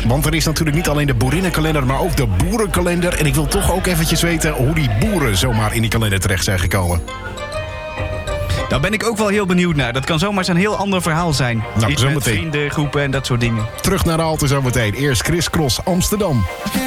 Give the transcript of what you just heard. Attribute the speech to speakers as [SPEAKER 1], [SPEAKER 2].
[SPEAKER 1] Want er is natuurlijk niet alleen de boerinnenkalender, maar ook de boerenkalender. En ik wil toch ook eventjes weten hoe die boeren zomaar in die kalender terecht zijn gekomen.
[SPEAKER 2] Daar ben ik ook wel heel benieuwd naar. Dat kan zomaar eens een heel ander verhaal zijn.
[SPEAKER 1] Nou,
[SPEAKER 2] Iets
[SPEAKER 1] zo
[SPEAKER 2] met
[SPEAKER 1] meteen.
[SPEAKER 2] vriendengroepen en dat soort dingen.
[SPEAKER 1] Terug naar de halte zometeen. Eerst Chris Cross Amsterdam.